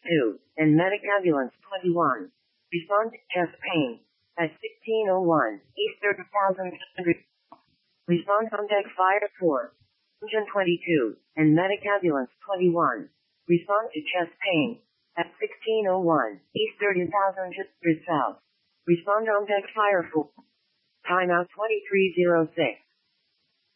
2022, and Medic Ambulance 21. Respond to chest pain at 1601 East 30,100. Respond on deck fire 4. Engine 22, and Medic Ambulance 21. Respond to chest pain at 1601 East 30,100 South. Respond on deck fire 4. Timeout 2306.